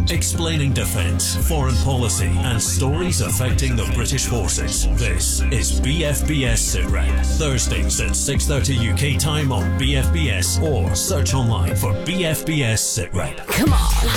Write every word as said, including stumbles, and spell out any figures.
explaining defence, foreign policy and stories affecting the British forces. This is B F B S Sitrep, Thursdays at six thirty U K time on B F B S or search online for B F B S Sitrep. Come on.